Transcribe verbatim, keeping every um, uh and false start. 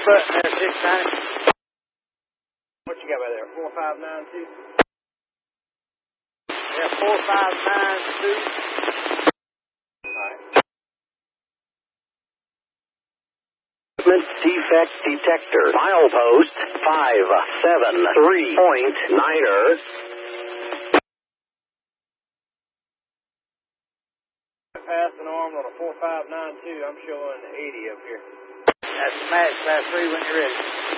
button there, six ninety. What you got by there? four five nine two? Yeah, four five nine two. Alright. Defect detector. Milepost five seven three point niner. Passed an arm on a four five nine two. I'm showing eighty up here. That's Max, class three when you're ready.